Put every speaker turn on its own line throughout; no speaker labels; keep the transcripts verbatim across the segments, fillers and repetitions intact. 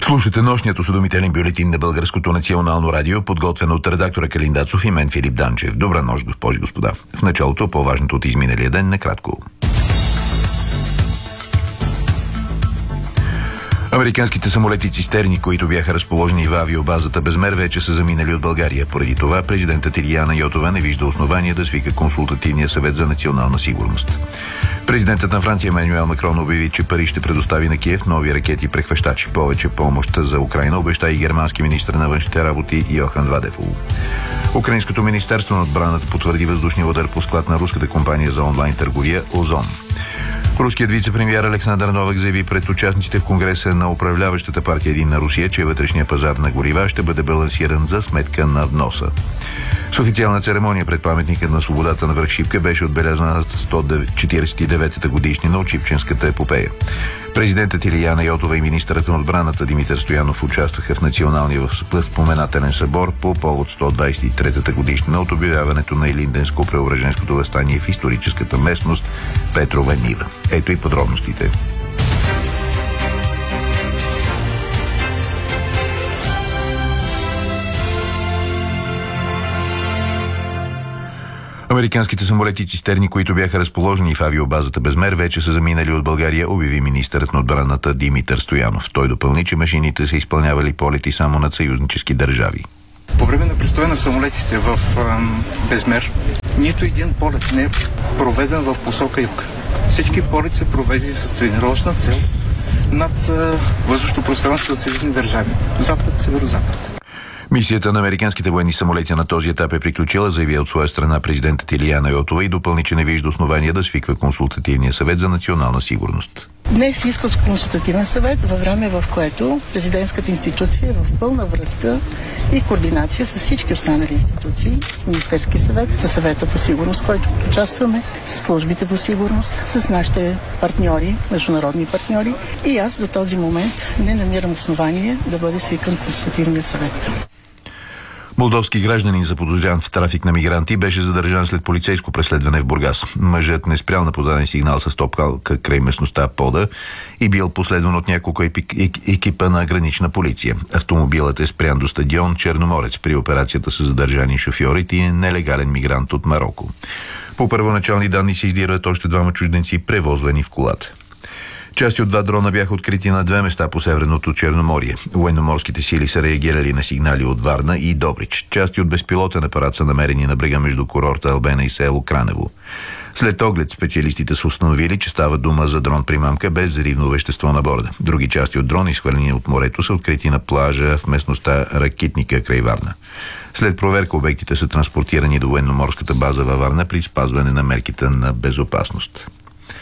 Слушате нощният осведомителен бюлетин на Българското национално радио, подготвен от редактора Калин Дацов и мен Филип Данчев. Добра нощ, госпожи и господа. В началото по-важното от изминалия ден накратко. Американските самолети цистерни, които бяха разположени в авиобазата Безмер, вече са заминали от България. Поради това президентът Илияна Йотова не вижда основания да свика консултативния съвет за национална сигурност. Президентът на Франция Емануел Макрон обяви, че Париж ще предостави на Киев нови ракети-прехващачи. Повече помощ за Украйна обеща и германски министър на външните работи Йохан Вадефул. Украинското министерство на отбраната потвърди въздушния удар по склад на руската компания за онлайн търговия Озон. Руският вице-премиер Александър Новак заяви пред участниците в Конгреса на управляващата партия Единна Русия, че вътрешния пазар на горива ще бъде балансиран за сметка на вноса. С официална церемония пред паметника на свободата на връх Шипка беше отбелязана сто четиридесет и деветата годишнина от Шипченската епопея. Президентът Илияна Йотова и министърът на отбраната Димитър Стоянов участваха в националния възпоменателен събор по повод сто двадесет и третата годишнина от обявяването на Илинденско-Преображенското въстание в историческата местност Петрова нива. Ето и подробностите. Американските самолети цистерни, които бяха разположени в авиобазата Безмер, вече са заминали от България, обяви министърът на отбраната Димитър Стоянов. Той допълни, че машините са изпълнявали полети само над съюзнически държави.
По време на престоя на самолетите в ам, Безмер, нито един полет не е проведен в посока юг. Всички полети са проведени с тренировъчна цел над а, въздушното пространство на съюзни държави. Запад, северо-запад.
Мисията на американските военни самолети на този етап е приключила, заяви от своя страна президентът Илияна Йотова и допълни, че не вижда основания да свиква консултативния съвет за национална сигурност.
Днес се иска консултативен съвет във време, в което президентската институция е в пълна връзка и координация с всички останали институции, с Министерски съвет, с съвета по сигурност, който участваме, с службите по сигурност, с нашите партньори, международни партньори. И аз до този момент не намирам основание да бъде свикан консултативния съвет.
Молдовски гражданин, заподозрян в трафик на мигранти, беше задържан след полицейско преследване в Бургас. Мъжът не спрял на подаден сигнал с топкалка край местността Пода и бил последван от няколко екипа на гранична полиция. Автомобилът е спрян до стадион Черноморец. При операцията са задържани шофьорите и нелегален мигрант от Мароко. По първоначални данни се издирват още двама чужденци, превозвани в колата. Части от два дрона бяха открити на две места по северното Черноморие. Военноморските сили са реагирали на сигнали от Варна и Добрич. Части от безпилотен апарат са намерени на брега между курорта Албена и село Кранево. След оглед специалистите са установили, че става дума за дрон примамка без взривно вещество на борда. Други части от дрон, изхвърлени от морето, са открити на плажа в местността Ракитника край Варна. След проверка обектите са транспортирани до военноморската база във Варна при спазване на мерките на безопасност.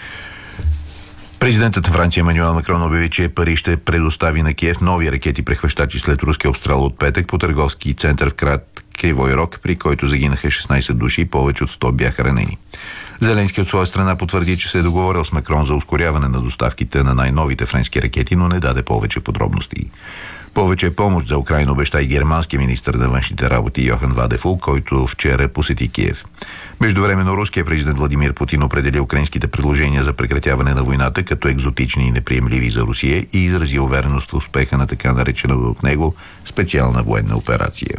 Президентът на Франция Емануел Макрон обяви, че Париж ще предостави на Киев нови ракети-прехващачи след руския обстрел от петък по търговски център в град Кривой Рог, при който загинаха шестнадесет души и повече от сто бяха ранени. Зеленски от своя страна потвърди, че се е договорил с Макрон за ускоряване на доставките на най-новите френски ракети, но не даде повече подробности. Повече помощ за Украйна обеща и германски министър на външните работи Йохан Вадефул, който вчера посети Киев. Междувременно руският президент Владимир Путин определи украинските предложения за прекратяване на войната като екзотични и неприемливи за Русия и изрази увереност в успеха на така наречена от него специална военна операция.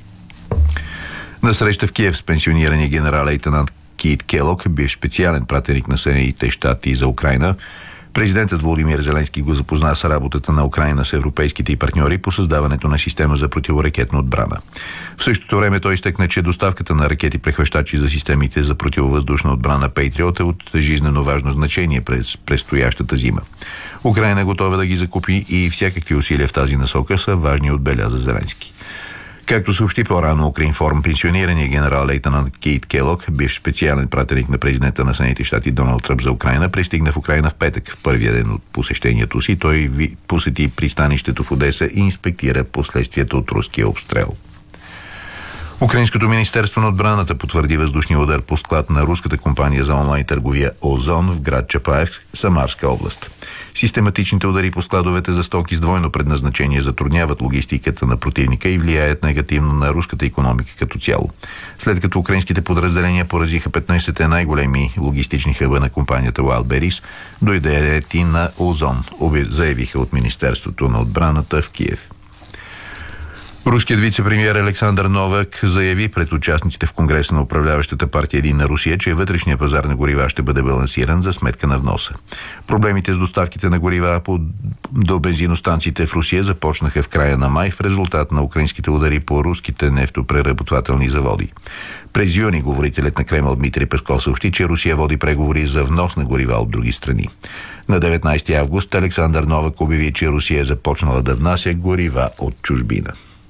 На среща в Киев с пенсионирания генерал-лейтенант Кит Келок, бивш специален пратеник на Съединените щати за Украйна, президентът Володимир Зеленски го запозна с работата на Украйна с европейските и партньори по създаването на система за противоракетна отбрана. В същото време той изтъкна, че доставката на ракети-прехващачи за системите за противовъздушна отбрана Patriot е от жизнено важно значение през предстоящата зима. Украйна е готова да ги закупи и всякакви усилия в тази насока са важни, отбеляза Зеленски. Както съобщи по-рано Укринформ, пенсионирания генерал-лейтенант Кейт Келок, бивш специален пратеник на президента на Съединените щати Доналд Тръмп за Украйна, пристигна в Украйна в петък. В първия ден от посещението си той посети пристанището в Одеса и инспектира последствията от руския обстрел. Украинското министерство на отбраната потвърди въздушния удар по склад на руската компания за онлайн търговия Озон в град Чапаев, Самарска област. Систематичните удари по складовете за стоки с двойно предназначение затрудняват логистиката на противника и влияят негативно на руската икономика като цяло. След като украинските подразделения поразиха петнайсетте най-големи логистични хъба на компанията Wildberries, дойде ред и на Озон, заявиха от Министерството на отбраната в Киев. Руският вице-премиер Александър Новак заяви пред участниците в Конгреса на управляващата партия Единна Русия, че вътрешния пазар на горива ще бъде балансиран за сметка на вноса. Проблемите с доставките на горива по, до бензиностанциите в Русия започнаха в края на май в резултат на украинските удари по руските нефтопреработвателни заводи. През юни говорителят на Кремъл Дмитрий Песков съобщи, че Русия води преговори за внос на горива от други страни. На деветнайсети август Александър Новак обяви, че Русия е започнала да внася горива от чужбина.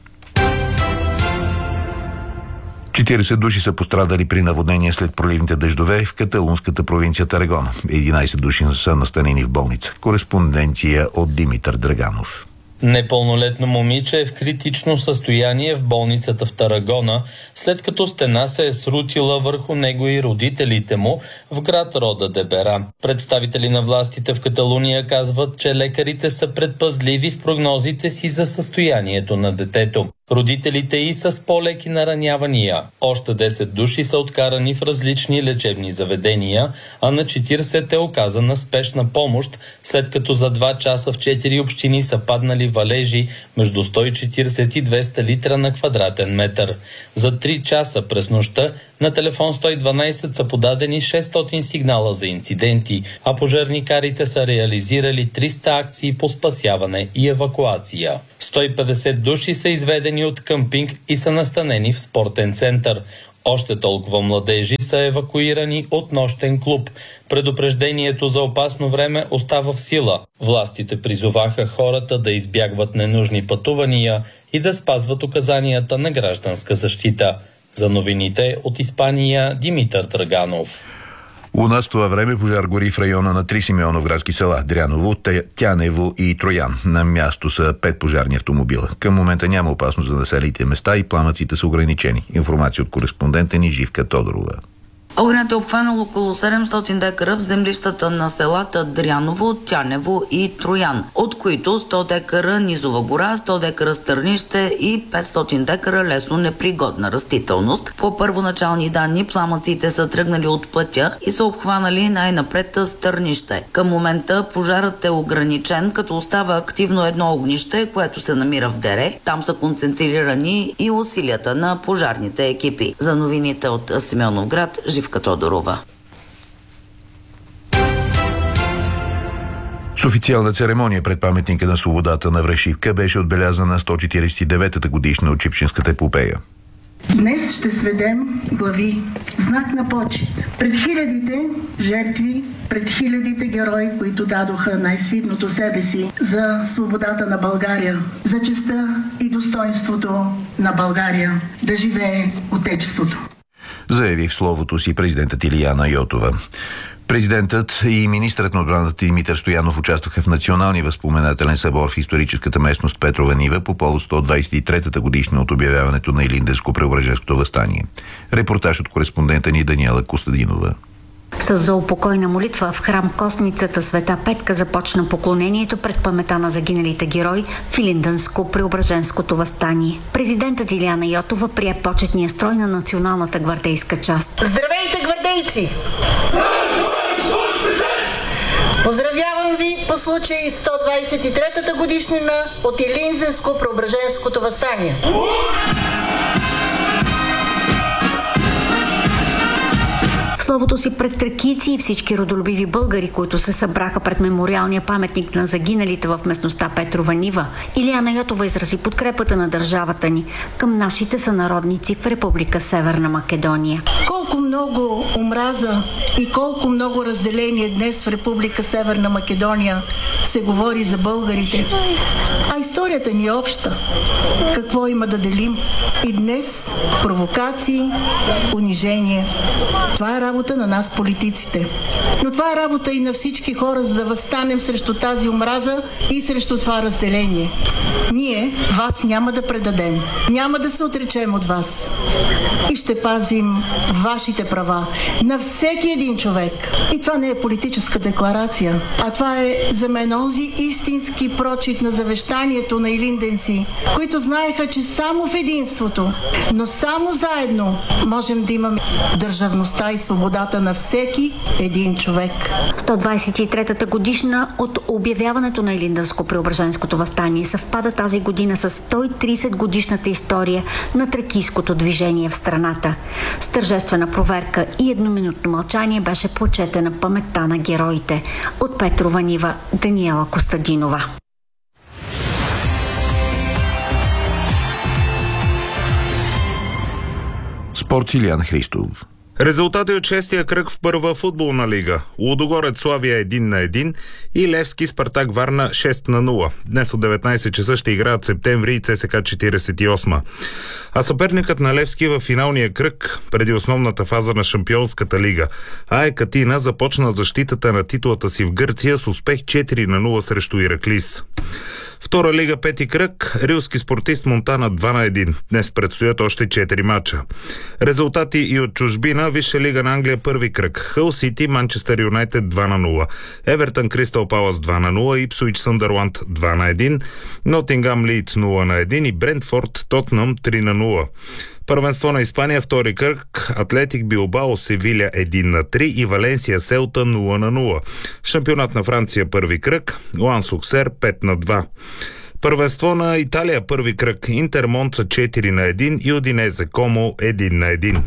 четирийсет души са пострадали при наводнение след проливните дъждове в каталунската провинция Тарагона. единайсет души са настанени в болница. Кореспонденция от Димитър Драганов.
Непълнолетно момиче е в критично състояние в болницата в Тарагона, след като стена се е срутила върху него и родителите му в град Рода де Бера. Представители на властите в Каталуния казват, че лекарите са предпазливи в прогнозите си за състоянието на детето. Родителите й са с по-леки наранявания. Още десет души са откарани в различни лечебни заведения, а на четирийсет е оказана спешна помощ, след като за два часа в четири общини са паднали валежи между сто и четирийсет и двеста литра на квадратен метър. За три часа през нощта на телефон сто и дванайсет са подадени шестстотин сигнала за инциденти, а пожарникарите са реализирали триста акции по спасяване и евакуация. сто и петдесет души са изведени от къмпинг и са настанени в спортен център. Още толкова младежи са евакуирани от нощен клуб. Предупреждението за опасно време остава в сила. Властите призоваха хората да избягват ненужни пътувания и да спазват указанията на гражданска защита. За новините от Испания, Димитър Драганов.
У нас това време пожар гори в района на три симеоновградски села – Дряново, Тянево и Троян. На място са пет пожарни автомобила. Към момента няма опасност за населените места и пламъците са ограничени. Информация от кореспондента ни Живка Тодорова.
Огнят е обхванал около седемстотин декара в землищата на селата Дряново, Тянево и Троян, от които сто декара низова гора, сто декара стърнище и петстотин декара лесно непригодна растителност. По първоначални данни пламъците са тръгнали от пътя и са обхванали най-напред стърнище. Към момента пожарът е ограничен, като остава активно едно огнище, което се намира в Дере. Там са концентрирани и усилията на пожарните екипи. За новините от Симеоновград, Живка Тодорова.
С официална церемония пред паметника на свободата на Врешивка беше отбелязана сто четирийсет и деветата годишна от Шипченската епопея.
Днес ще сведем глави, знак на почет пред хилядите жертви, пред хилядите герои, които дадоха най-свидното себе си за свободата на България, за честта и достоинството на България, да живее Отечеството.
Заяви в словото си президентът Илияна Йотова. Президентът и министърът на отбраната Димитър Стоянов участваха в националния възпоменателен събор в историческата местност Петрова нива по повод сто двайсет и трета годишна от обявяването на Илинденско-Преображенското въстание. Репортаж от кореспондента ни Даниела Костадинова.
С заупокойна молитва в храм Костницата Света Петка започна поклонението пред памета на загиналите герои в Илинденско-Преображенското въстание. Президентът Илияна Йотова прие почетния строй на националната гвардейска част.
Здравейте, гвардейци! Поздравявам ви по случай сто двайсет и третата годишнина от Илинденско-Преображенското въстание.
Словото си пред тракийци и всички родолюбиви българи, които се събраха пред мемориалния паметник на загиналите в местността Петрова нива, Илияна Йотова изрази подкрепата на държавата ни към нашите сънародници в Република Северна Македония.
Колко много омраза и колко много разделение днес в Република Северна Македония се говори за българите. А историята ни е обща. Какво има да делим? И днес провокации, унижение. Това е работа на нас, политиците. Но това е работа и на всички хора, за да възстанем срещу тази омраза и срещу това разделение. Ние вас няма да предадем. Няма да се отречем от вас. И ще пазим вашите права на всеки един човек. И това не е политическа декларация, а това е за мен онзи истински прочит на завещанието на илинденци, които знаеха, че само в единството, но само заедно можем да имаме държавността и свободата на всеки един човек.
сто двадесет и третата годишна от обявяването на Илинденско-Преображенското въстание съвпада тази година с сто и тридесет годишната история на тракийското движение в страната. С тържествена проверка и едноминутно мълчание беше почетена паметта на героите. От Петрова нива, Даниела Костадинова.
Спорт, Илиян Христов.
Резултати от шестия кръг в първа футболна лига. Лудогорец Славия един на един и Левски Спартак Варна шест на нула. Днес от деветнадесет часа ще играят Септември и ЦСКА четиридесет и осма. А съперникът на Левски в финалния кръг преди основната фаза на Шампионската лига АЕК Атина започна защитата на титулата си в Гърция с успех четири на нула срещу Ираклис. Втора лига, пети кръг, Рилски Спортист Монтана два на един. Днес предстоят още четири мача. Резултати и от чужбина. Висша лига на Англия, първи кръг. Хъл Сити, Манчестър Юнайтед два на нула. Евертън Кристал Палас два на нула. Ипсуич Съндърланд два на един. Нотингам Лийдс нула на един и Брентфорд Тотнъм три на нула. Първенство на Испания, втори кръг, Атлетик Билбао Севиля един на три и Валенсия Селта нула на нула. Шампионат на Франция, първи кръг, Ланс Оксер пет на два. Първенство на Италия, първи кръг, Интер Монца четири на един и Удинезе Комо един на един.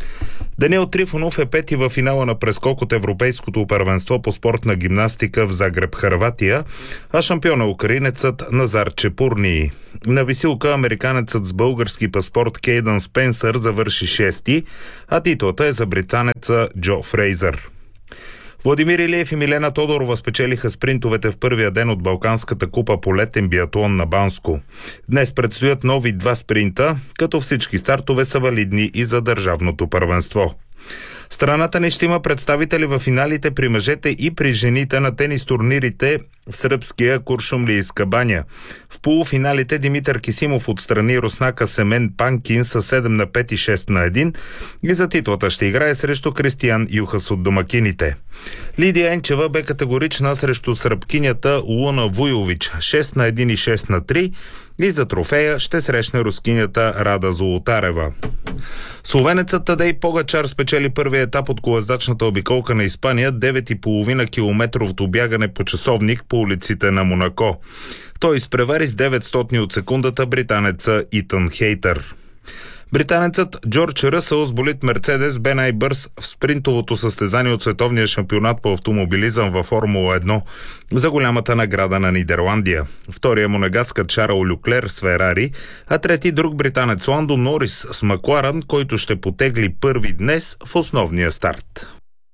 Даниел Трифонов е пети във финала на прескок от Европейското първенство по спортна гимнастика в Загреб, Хърватия, а шампиона украинецът Назар Чепурнии. На висилка американецът с български паспорт Кейдън Спенсър завърши шести, а титлата е за британеца Джо Фрейзър. Владимир Илиев и Милена Тодорова спечелиха спринтовете в първия ден от Балканската купа по летен биатлон на Банско. Днес предстоят нови два спринта, като всички стартове са валидни и за държавното първенство. Страната ни ще има представители в финалите при мъжете и при жените на тенис турнирите в сръбския Куршумлийска баня. В полуфиналите Димитър Кисимов отстрани руснака Семен Панкин с седем на пет и шест на един и за титлата ще играе срещу Кристиян Юхас от домакините. Лидия Енчева бе категорична срещу сръбкинята Луна Вуйович шест на един и шест на три и за трофея ще срещне рускинята Рада Золотарева. Словенецът Тадей Погачар спечели първия етап от колездачната обиколка на Испания, девет и половина километровото бягане по часовник по улиците на Монако. Той изпревари с деветстотни от секундата британеца Итън Хейтър. Британецът Джордж Ръсъл с болид Мерцедес бе най-бърз в спринтовото състезание от световния шампионат по автомобилизъм във Формула едно за голямата награда на Нидерландия. Втория монегаскът Шарл Люклер с Ферари, а трети друг британец Ландо Норис с Макларен, който ще потегли първи днес в основния старт.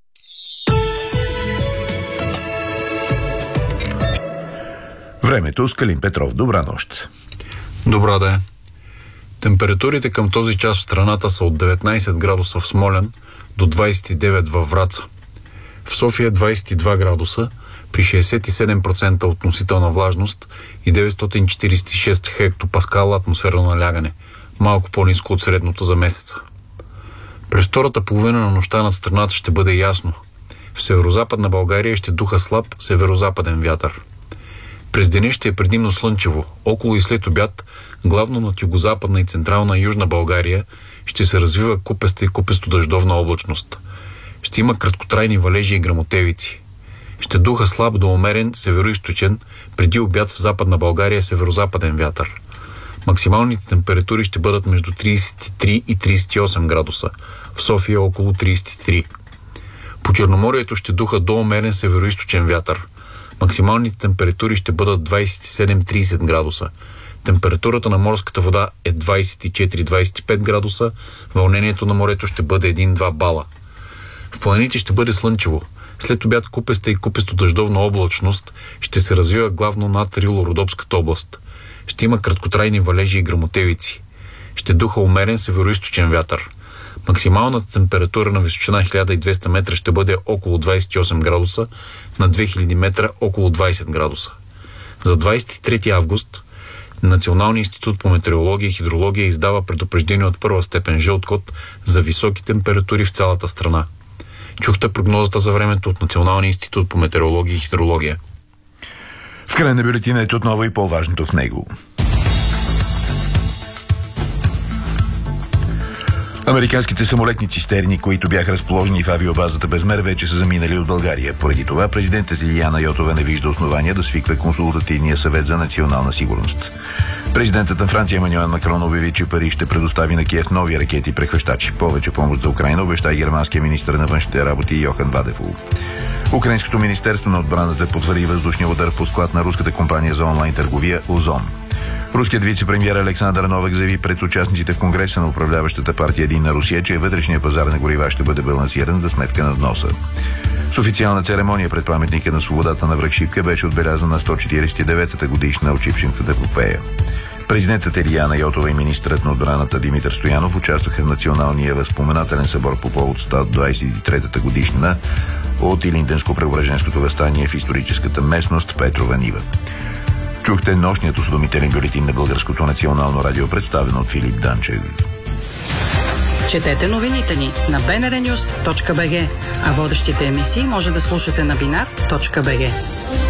Времето с Калин Петров. Добра нощ.
Добра да е. Температурите към този час в страната са от деветнадесет градуса в Смолян до двадесет и девет във Враца. В София двадесет и два градуса при шейсет и седем процента относителна влажност и деветстотин четиридесет и шест хектопаскала атмосферно налягане, малко по-ниско от средното за месеца. През втората половина на нощта над страната ще бъде ясно. В северозападна България ще духа слаб северозападен вятър. През деня ще е предимно слънчево. Около и след обяд, главно над югозападна и централна и южна България, ще се развива купеста и купесто-дъждовна облачност. Ще има краткотрайни валежи и гръмотевици. Ще духа слаб до умерен североизточен, преди обяд в западна България северозападен вятър. Максималните температури ще бъдат между тридесет и три и тридесет и осем градуса, в София около тридесет и три. По Черноморието ще духа до умерен североизточен вятър. Максималните температури ще бъдат двадесет и седем до тридесет градуса. Температурата на морската вода е двадесет и четири до двадесет и пет градуса, вълнението на морето ще бъде един до два бала. В планините ще бъде слънчево. След обяд купеста и купесто-дъждовна облачност ще се развива главно над Рило-Родопската област. Ще има краткотрайни валежи и гръмотевици. Ще духа умерен североизточен вятър. Максималната температура на височина хиляда и двеста метра ще бъде около двадесет и осем градуса, на две хиляди метра около двадесет градуса. За двадесет и трети август Националният институт по метеорология и хидрология издава предупреждение от първа степен жълт код за високи температури в цялата страна. Чухте прогнозата за времето от Националния институт по метеорология и хидрология.
В края на бюлетината отново и по-важното в него. Американските самолетни цистерни, които бяха разположени в авиобазата Безмер, вече са заминали от България. Поради това президентът Илияна Йотова не вижда основания да свиква консултативния съвет за национална сигурност. Президентът на Франция Емануел Макрон обяви, че Париж ще предостави на Киев нови ракети прехващачи. Повече помощ за Украйна обеща и германския министър на външните работи Йохан Вадефул. Украинското министерство на отбраната потвърди въздушния удар по склад на руската компания за онлайн търговия Озон. Руският вице-премиер Александър Новак заяви пред участниците в Конгреса на управляващата партия Единна Русия, че вътрешният пазар на горива ще бъде балансиран за сметка на вноса. С официална церемония пред паметника на свободата на връх Шипка беше отбелязана сто четиридесет и девета годишна от Шипшинската епопея. Президентът Илияна Йотова и министърът на отбраната Димитър Стоянов участваха в националния възпоменателен събор по повод сто двадесет и трета годишнина от Илинденско-Преображенското въстание в историческата местност Петрова нива. Чухте нощният осведомителен бюлетин на Българското национално радио, представен от Филип Данчев.
Четете новините ни на би ен ар нюз точка би джи, а водещите емисии може да слушате на бинар точка би джи.